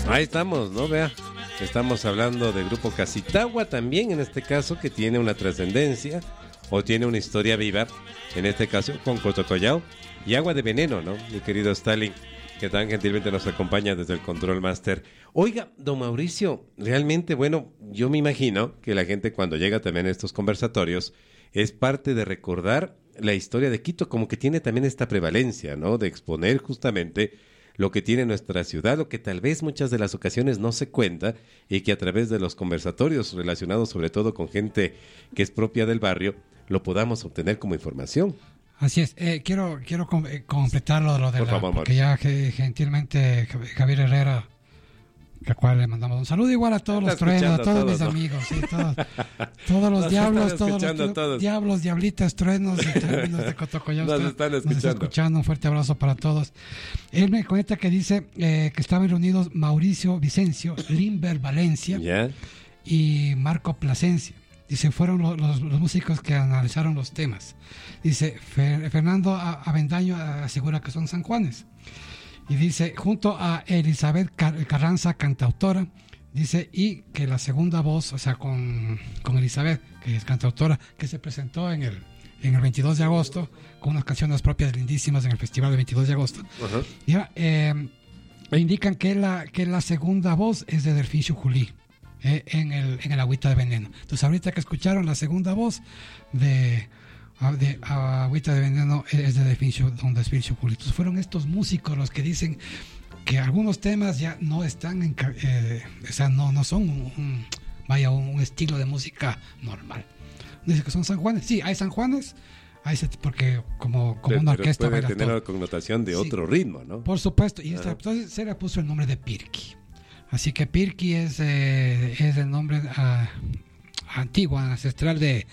Ahí estamos, ¿no? Vea, estamos hablando del grupo Casitagua también, en este caso, que tiene una trascendencia o tiene una historia viva, en este caso con Cotocollao y Agua de Veneno, ¿no? Mi querido Stalin, que tan gentilmente nos acompaña desde el Control Master. Oiga, don Mauricio, realmente, bueno, yo me imagino que la gente cuando llega también a estos conversatorios es parte de recordar la historia de Quito, como que tiene también esta prevalencia, ¿no? De exponer justamente lo que tiene nuestra ciudad, lo que tal vez muchas de las ocasiones no se cuenta y que a través de los conversatorios relacionados sobre todo con gente que es propia del barrio, lo podamos obtener como información. Así es, quiero completar lo de Por favor, porque ya gentilmente Javier Herrera, al cual le mandamos un saludo igual a todos los truenos, a todos mis amigos, sí, todos los diablos, diablos, diablitas, truenos y términos de Cotocollao. Nos están escuchando, un fuerte abrazo para todos. Él me comenta que dice que estaban reunidos Mauricio Vicencio, Limber Valencia y Marco Plasencia. Dice, fueron los músicos que analizaron los temas. Dice, Fernando Avendaño asegura que son San Juanes. Y dice, junto a Elizabeth Carranza, cantautora, dice, y que la segunda voz, o sea, con Elizabeth, que es cantautora, que se presentó en el 22 de agosto, con unas canciones propias lindísimas en el festival del 22 de agosto. Uh-huh. Ya, indican que la segunda voz es de Delfincio Julí, en el Agüita de Veneno. Entonces, ahorita que escucharon la segunda voz de Agüita de Veneno es de Don Delfincio Julí. Entonces, fueron estos músicos los que dicen que algunos temas ya no están o sea, no son un estilo de música normal. Dice que son San Juanes. Sí, hay San Juanes, porque como una orquesta puede tener la connotación de otro ritmo, ¿no? Por supuesto. Y entonces se le puso el nombre de Pirqui. Así que Pirqui es el nombre antiguo, ancestral de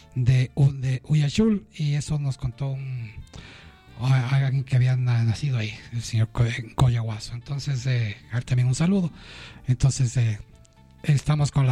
Uyachul, y eso nos contó alguien que había nacido ahí, el señor Coyahuaso. Entonces, también un saludo. Entonces, estamos con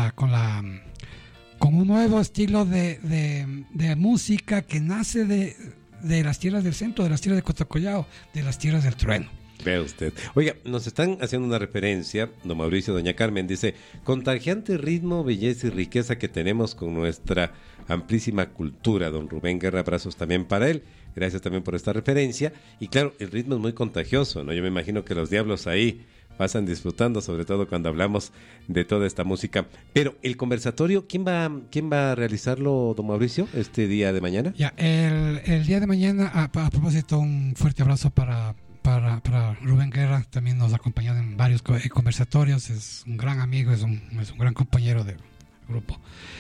un nuevo estilo de música que nace de las tierras del centro, de las tierras de Cotocollao, de las tierras del trueno. Vea usted. Oiga, nos están haciendo una referencia, don Mauricio, doña Carmen, dice, contagiante ritmo, belleza y riqueza que tenemos con nuestra amplísima cultura. Don Rubén Guerra, abrazos también para él. Gracias también por esta referencia. Y claro, el ritmo es muy contagioso, ¿no? Yo me imagino que los diablos ahí pasan disfrutando, sobre todo cuando hablamos de toda esta música. Pero el conversatorio, ¿quién va a realizarlo, don Mauricio, este día de mañana? Ya, el día de mañana, a propósito, un fuerte abrazo para Rubén Guerra, también nos ha acompañado en varios conversatorios, es un gran amigo, es un gran compañero del grupo.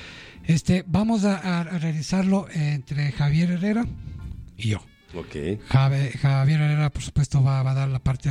Vamos a realizarlo entre Javier Herrera y yo. Okay. Javier Herrera, por supuesto, va a dar la parte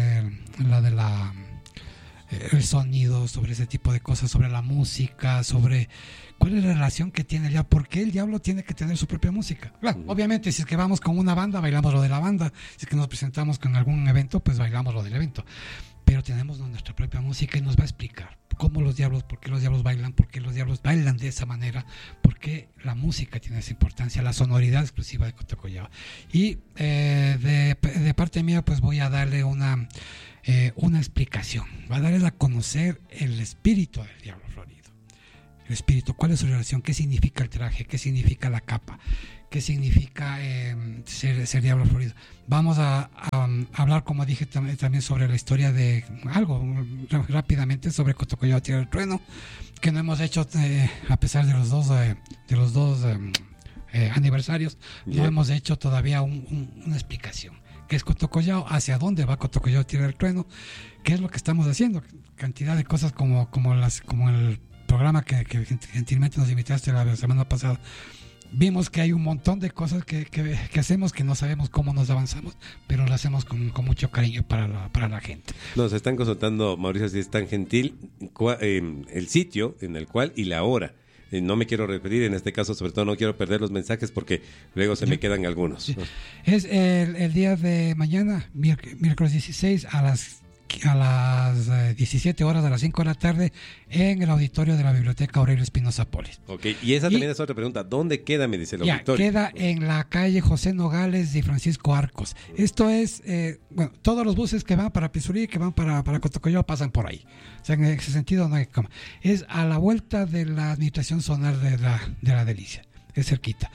el sonido, sobre ese tipo de cosas, sobre la música, sobre cuál es la relación que tiene el diablo, por qué el diablo tiene que tener su propia música. Claro, obviamente, si es que vamos con una banda, bailamos lo de la banda, si es que nos presentamos con algún evento, pues bailamos lo del evento, pero tenemos nuestra propia música y nos va a explicar cómo los diablos, por qué los diablos bailan de esa manera, por qué la música tiene esa importancia, la sonoridad exclusiva de Cotocollao. Y de parte mía, pues voy a darle una explicación, va a darles a conocer el espíritu del diablo florido. El espíritu, cuál es su relación, qué significa el traje, qué significa la capa, qué significa ser diablo florido. Vamos a hablar, como dije, también sobre la historia de algo rápidamente sobre Cotocollao Tierra del Trueno, que no hemos hecho a pesar de los dos aniversarios. No hemos hecho todavía una explicación. ¿Qué es Cotocollao? ¿Hacia dónde va Cotocollao Tierra del Trueno? ¿Qué es lo que estamos haciendo? Cantidad de cosas como el programa que gentilmente nos invitaste la semana pasada. Vimos que hay un montón de cosas que hacemos que no sabemos cómo nos avanzamos, pero lo hacemos con mucho cariño para la gente. Nos están consultando, Mauricio, si es tan gentil, el sitio en el cual y la hora. No me quiero referir, en este caso, sobre todo no quiero perder los mensajes porque luego se me quedan algunos. Sí. Es el día de mañana, miércoles 16 a las a las 17 horas, a las 5 de la tarde, en el auditorio de la Biblioteca Aurelio Espinosa Polis. Ok, y esa también es otra pregunta. ¿Dónde queda, me dice el auditorio? Queda en la calle José Nogales y Francisco Arcos. Esto es, bueno, todos los buses que van para Pisurí, que van para Cotocollao, pasan por ahí. O sea, en ese sentido no hay cómo. Es a la vuelta de la administración zonal de la Delicia. Es cerquita.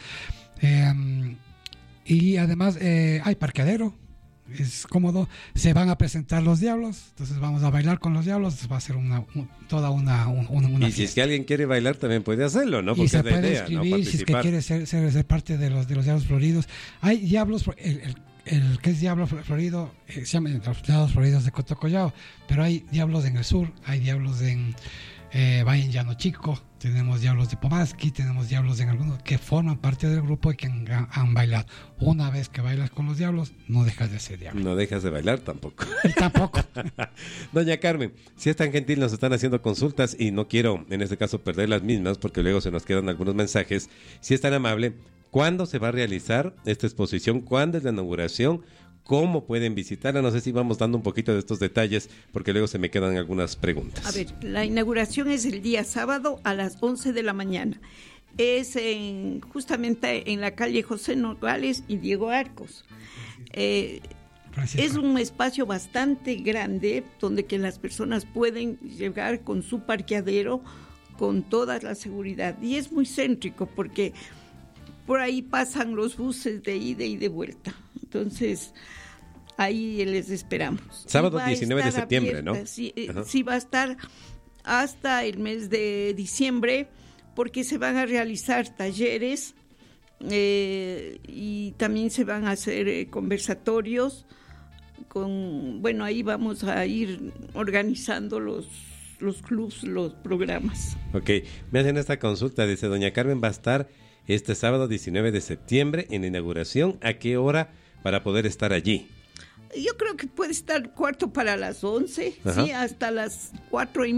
Y además hay parqueadero. Es cómodo, se van a presentar los diablos, entonces vamos a bailar con los diablos, va a ser toda una y fiesta. si es que alguien quiere bailar también puede hacerlo, ¿no? Porque y se es la puede idea, escribir, ¿no? si es que quiere ser parte de los diablos floridos. Hay diablos, el que es diablo florido, se llama los diablos floridos de Cotocollao, pero hay diablos en el sur, hay diablos en Valle en Llano Chico, tenemos diablos de Pomasqui, tenemos diablos en algunos que forman parte del grupo y que han bailado. Una vez que bailas con los diablos, no dejas de ser diablo. No dejas de bailar tampoco. Y tampoco. Doña Carmen, si es tan gentil, nos están haciendo consultas y no quiero, en este caso, perder las mismas porque luego se nos quedan algunos mensajes. Si es tan amable, ¿cuándo se va a realizar esta exposición? ¿Cuándo es la inauguración? ¿Cómo pueden visitarla? No sé si vamos dando un poquito de estos detalles, porque luego se me quedan algunas preguntas. A ver, la inauguración es el día sábado a las 11 de la mañana. Es justamente en la calle José Nogales y Diego Arcos. Es un espacio bastante grande donde que las personas pueden llegar con su parqueadero con toda la seguridad. Y es muy céntrico porque por ahí pasan los buses de ida y de vuelta. Entonces, ahí les esperamos. Sábado 19 de septiembre, abierta, ¿no? Sí, va a estar hasta el mes de diciembre porque se van a realizar talleres y también se van a hacer conversatorios. Bueno, ahí vamos a ir organizando los clubs, los programas. Ok, me hacen esta consulta, dice doña Carmen, va a estar este sábado 19 de septiembre en la inauguración. ¿A qué hora para poder estar allí? Yo creo que puede estar 11:15, sí, hasta las 4:30.